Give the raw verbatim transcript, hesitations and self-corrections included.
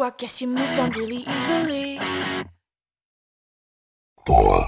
I guess you moved on really easily. Boy.